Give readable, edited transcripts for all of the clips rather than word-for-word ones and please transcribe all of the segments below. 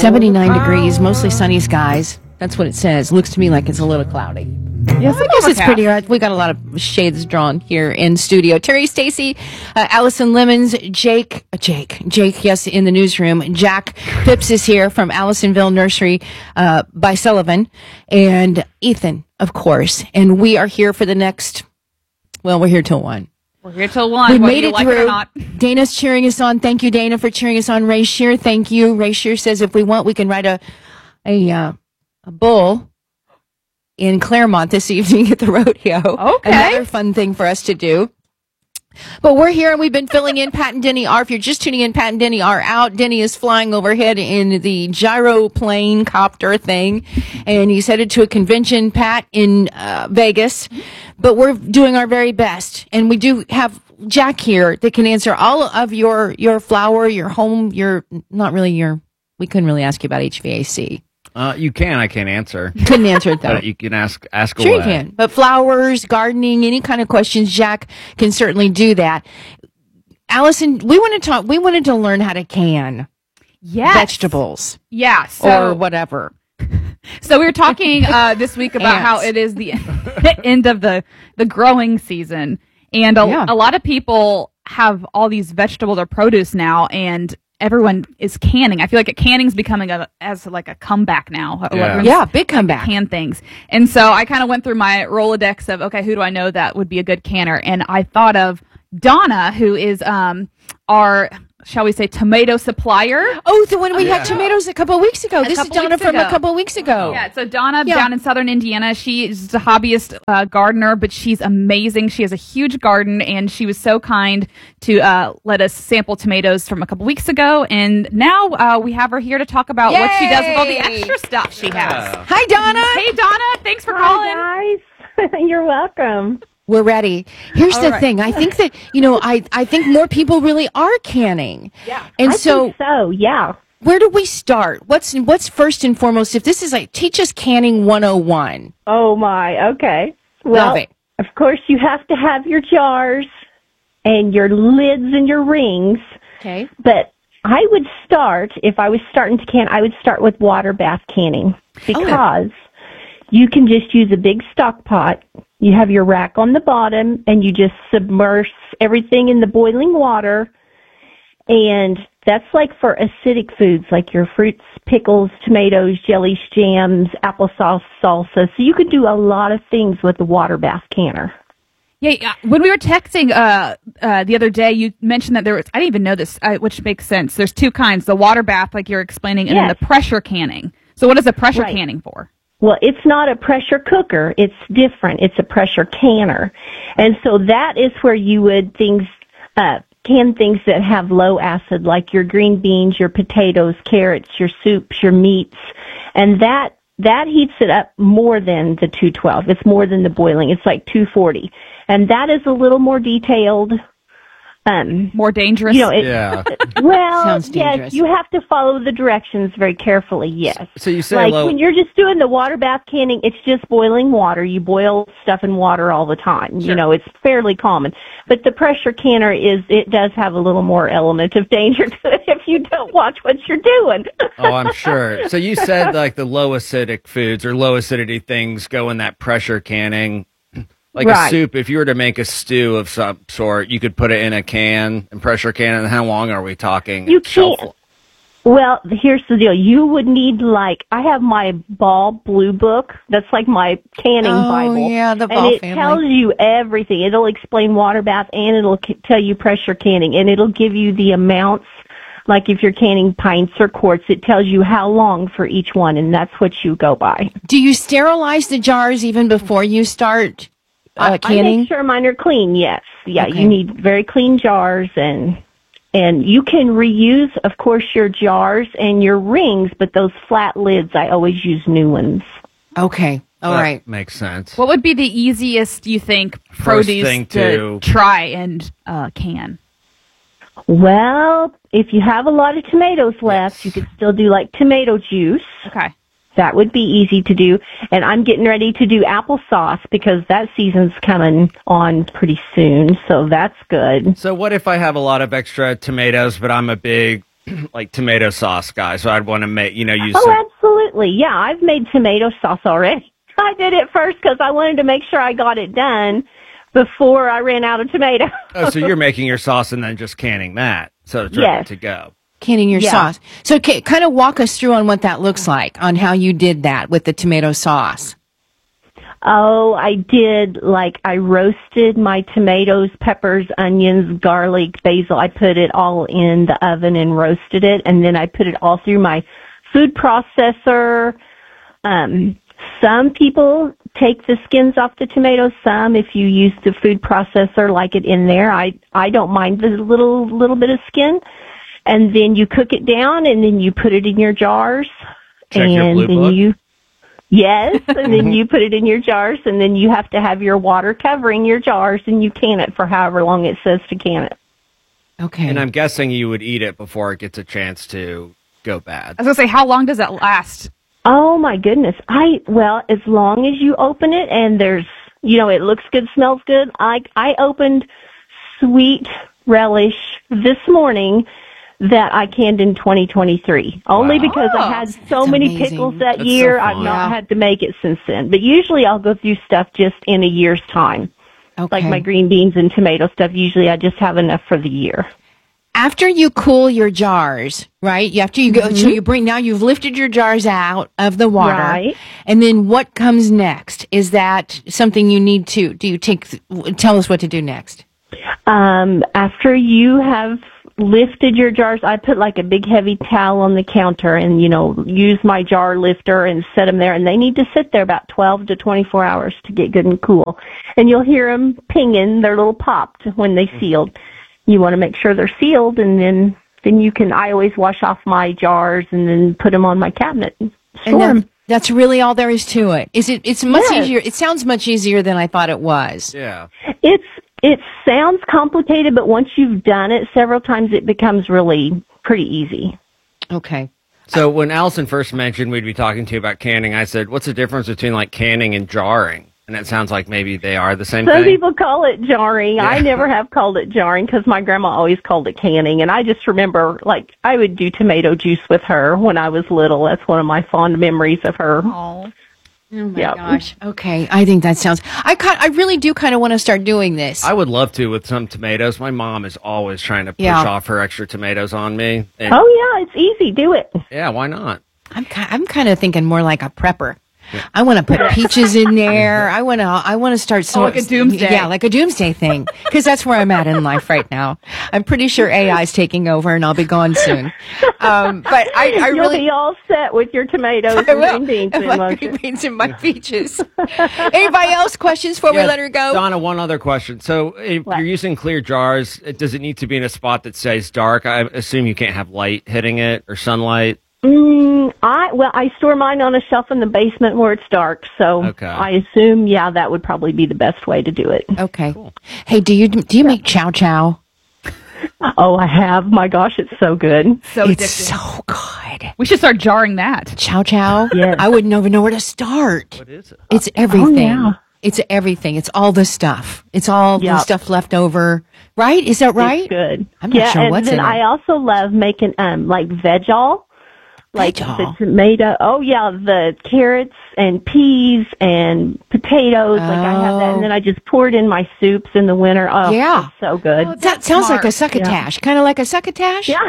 79 degrees, mostly sunny skies. That's what it says. Looks to me like it's a little cloudy. Yes, I guess it's pretty right. We got a lot of shades drawn here in studio. Terry Stacy, Allison Lemons, Jake, yes, in the newsroom. Jack Phipps is here from Allisonville Nursery by Sullivan, and Ethan, of course. And we are here for the next, we're here till 1. We're here till 1. We made it through. Dana's cheering us on. Thank you, Dana, for cheering us on. Ray Shear, thank you. Ray Shear says if we want, we can ride a bull in Claremont this evening at the rodeo. Okay. Another fun thing for us to do. But we're here and we've been filling in. Pat and Denny are. If you're just tuning in, Pat and Denny are out. Denny is flying overhead in the gyroplane copter thing, and he's headed to a convention, Pat, in Vegas. But we're doing our very best, and we do have Jack here that can answer all of your flower, your home, we couldn't really ask you about HVAC. You can. I can't answer. Couldn't answer it, though. But you can ask Sure away. you can. But flowers, gardening, any kind of questions, Jack can certainly do that. Allison, we wanted to learn how to can vegetables. Yeah. Or whatever. So we were talking this week about how it is the end of the growing season. And a lot of people have all these vegetables or produce now, and everyone is canning. I feel like canning's becoming a comeback now. Yeah, big comeback. Can things. And so I kind of went through my Rolodex of, okay, who do I know that would be a good canner? And I thought of Donna, who is our, shall we say, tomato supplier. Oh, the one we had tomatoes a couple of weeks ago. This is Donna from a couple of weeks ago. Yeah, so Donna down in southern Indiana, she is a hobbyist gardener, but she's amazing. She has a huge garden, and she was so kind to let us sample tomatoes from a couple weeks ago. And now we have her here to talk about what she does with all the extra stuff she has. Hi, Donna. Hey, Donna. Thanks for calling. Hi, guys. You're welcome. We're ready. Here's the thing. I think that, I think more people really are canning. Yeah. And I think so, yeah. Where do we start? What's first and foremost? If this is teach us canning 101. Oh, my. Okay. Well, Love it. Of course, you have to have your jars and your lids and your rings. Okay. But I would start, if I was starting to can, I would start with water bath canning because you can just use a big stock pot. You have your rack on the bottom, and you just submerge everything in the boiling water. And that's like for acidic foods, like your fruits, pickles, tomatoes, jellies, jams, applesauce, salsa. So you could do a lot of things with the water bath canner. Yeah, when we were texting the other day, you mentioned that I didn't even know this, which makes sense. There's two kinds, the water bath, like you're explaining, and then the pressure canning. So what is the pressure canning for? Well, it's not a pressure cooker. It's different. It's a pressure canner. And so that is where you would can things that have low acid, like your green beans, your potatoes, carrots, your soups, your meats. And that heats it up more than the 212. It's more than the boiling. It's like 240. And that is a little more detailed. More dangerous? Well, Sounds dangerous. Yes, you have to follow the directions very carefully, yes. So you say when you're just doing the water bath canning, it's just boiling water. You boil stuff in water all the time. Sure. It's fairly common. But the pressure canner it does have a little more element of danger to it if you don't watch what you're doing. Oh, I'm sure. So you said like the low acidic foods or low acidity things go in that pressure canning. Like a soup, if you were to make a stew of some sort, you could put it in a can and pressure can. And how long are we talking? You can't. Well, here's the deal. You would need I have my Ball Blue Book. That's like my canning Bible. Oh, yeah, the Ball and it family. tells you everything. It'll explain water bath and it'll tell you pressure canning. And it'll give you the amounts. Like if you're canning pints or quarts, it tells you how long for each one. And that's what you go by. Do you sterilize the jars even before you start canning? I make sure mine are clean, yes. Yeah, Okay. You need very clean jars, and you can reuse, of course, your jars and your rings, but those flat lids, I always use new ones. Okay. All right. Makes sense. What would be the easiest, you think, First produce thing to try and can? Well, if you have a lot of tomatoes left, you could still do like tomato juice. Okay. That would be easy to do. And I'm getting ready to do applesauce because that season's coming on pretty soon, so that's good. So what if I have a lot of extra tomatoes, but I'm a big like tomato sauce guy, so I'd want to make, use. Oh, absolutely. Yeah, I've made tomato sauce already. I did it first because I wanted to make sure I got it done before I ran out of tomato. Oh, so you're making your sauce and then just canning that, so it's ready to go. Canning your sauce. So, kind of walk us through on what that looks like, on how you did that with the tomato sauce. Oh, I did, I roasted my tomatoes, peppers, onions, garlic, basil. I put it all in the oven and roasted it, and then I put it all through my food processor. Some people take the skins off the tomatoes. Some, if you use the food processor, like it in there. I don't mind the little bit of skin. And then you cook it down, and then you put it in your jars. Check your blue book. Yes, and then you put it in your jars, and then you have to have your water covering your jars, and you can it for however long it says to can it. Okay. And I'm guessing you would eat it before it gets a chance to go bad. I was going to say, how long does that last? Oh, my goodness. As long as you open it and there's, it looks good, smells good. I opened Sweet Relish this morning that I canned in 2023. Only because I had so many pickles that year, I've not had to make it since then. But usually I'll go through stuff just in a year's time. Okay. Like my green beans and tomato stuff, usually I just have enough for the year. After you cool your jars, right? After you go, so now you've lifted your jars out of the water. Right. And then what comes next? Is that something you need to, tell us what to do next? After you have lifted your jars, I put a big heavy towel on the counter and, use my jar lifter and set them there. And they need to sit there about 12 to 24 hours to get good and cool. And you'll hear them pinging, they're little popped when they sealed. You want to make sure they're sealed, and then you can, I always wash off my jars and then put them on my cabinet and store them. That's really all there is to it. It's much easier. It sounds much easier than I thought it was. Yeah. It sounds complicated, but once you've done it several times, it becomes really pretty easy. Okay. So when Allison first mentioned we'd be talking to you about canning, I said, what's the difference between canning and jarring? And it sounds like maybe they are the same thing. Some people call it jarring. Yeah. I never have called it jarring because my grandma always called it canning. And I just remember, I would do tomato juice with her when I was little. That's one of my fond memories of her. Oh my gosh. Okay. I think that sounds, I really do kind of want to start doing this. I would love to with some tomatoes. My mom is always trying to push off her extra tomatoes on me. And, it's easy. Do it. Yeah, why not? I'm kind of thinking more like a prepper. Yeah. I want to put peaches in there. I want to start like a doomsday. Yeah, like a doomsday thing, because that's where I'm at in life right now. I'm pretty sure AI's taking over, and I'll be gone soon. But You'll be all set with your tomatoes and green beans, my green beans and my peaches. Anybody else questions before we let her go? Donna, one other question. So if you're using clear jars, does it need to be in a spot that stays dark? I assume you can't have light hitting it or sunlight. I store mine on a shelf in the basement where it's dark, so I assume, that would probably be the best way to do it. Okay. Cool. Hey, do you make chow chow? Oh, I have. My gosh, it's so good. It's so good. We should start jarring that. Chow chow? Yes. I wouldn't even know where to start. What is it? It's everything. Oh, yeah. It's everything. It's all the stuff. It's all the stuff left over. Right? Is that right? It's good. I'm not sure what's in it. And then I also love making veg-all. Like the tomato, the carrots and peas and potatoes. I have that, and then I just pour it in my soups in the winter. Oh, it's so good. Oh, that sounds like a succotash, kind of like a succotash. Yeah,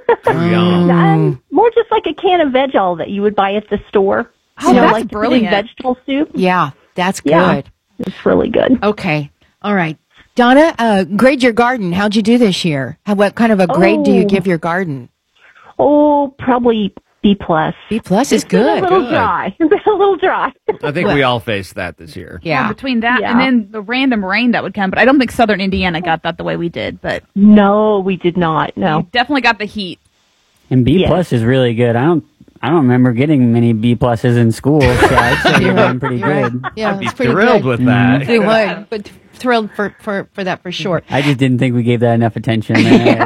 Yum. More just like a can of veg-all that you would buy at the store. Oh, that's brilliant. Vegetable soup. Yeah, that's good. Yeah, it's really good. Okay, all right, Donna. Grade your garden. How'd you do this year? What kind of a grade do you give your garden? Oh, probably B+. B+ is good. A little dry. A little dry. I think we all faced that this year. Yeah. Between that and then the random rain that would come. But I don't think Southern Indiana got that the way we did. But no, we did not. No. We definitely got the heat. And B+ is really good. I don't remember getting many B+ in school, so I'd say you're doing pretty good. Yeah, I'd be thrilled with that. They would, but thrilled for that for sure. I just didn't think we gave that enough attention.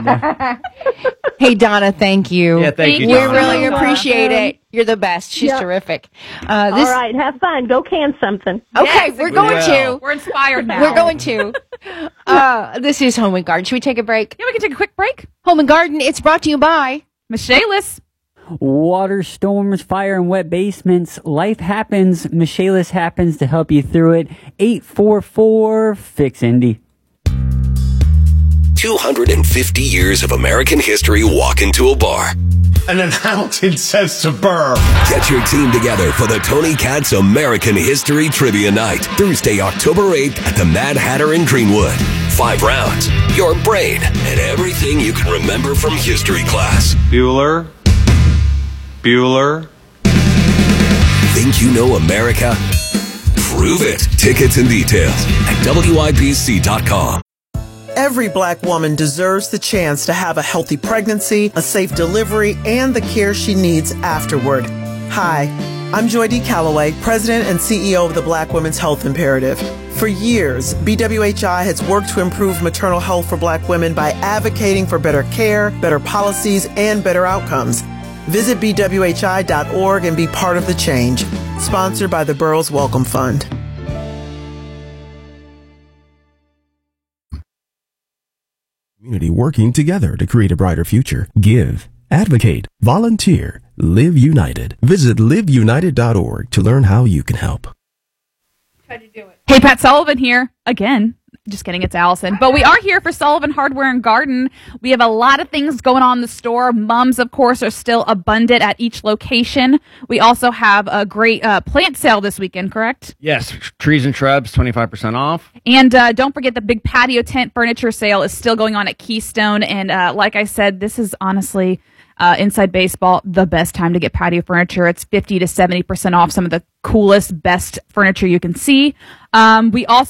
Hey, Donna, thank you. Yeah, thank you, We Donna. really appreciate it. You're the best. She's terrific. All right, have fun. Go can something. Okay, Yes, we're going to. We're inspired now. We're going to. This is Home and Garden. Should we take a break? Yeah, we can take a quick break. Home and Garden, it's brought to you by Michaelis. Water, storms, fire, and wet basements. Life happens. Michaelis happens to help you through it. 844-FIX-INDY. 250 years of American history walk into a bar. And an Hamilton says to Burr. Get your team together for the Tony Katz American History Trivia Night, Thursday, October 8th at the Mad Hatter in Greenwood. 5 rounds, your brain, and everything you can remember from history class. Bueller. Think you know America? Prove it. Tickets and details at WIBC.com. Every Black woman deserves the chance to have a healthy pregnancy, a safe delivery, and the care she needs afterward. Hi, I'm Joy D. Calloway, President and CEO of the Black Women's Health Imperative. For years, BWHI has worked to improve maternal health for Black women by advocating for better care, better policies, and better outcomes. Visit BWHI.org and be part of the change. Sponsored by the Burroughs Welcome Fund. Community working together to create a brighter future. Give, advocate, volunteer, Live United. Visit liveunited.org to learn how you can help. Try to do it. Hey, Pat Sullivan here again. Just kidding, it's Allison. But we are here for Sullivan Hardware and Garden. We have a lot of things going on in the store. Mums, of course, are still abundant at each location. We also have a great plant sale this weekend, correct? Yes, trees and shrubs, 25% off. And don't forget the big patio tent furniture sale is still going on at Keystone. And like I said, this is honestly, inside baseball, the best time to get patio furniture. It's 50 to 70% off some of the coolest, best furniture you can see. We also